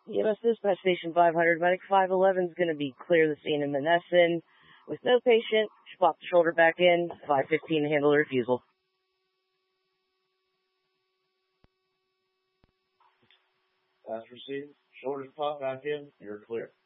EMS dispatch station 500, medic 511 is going to be clear the scene in Monessen. With no patient, pop the shoulder back in, 515 handle the refusal. As received, shoulders pop back in, you're clear.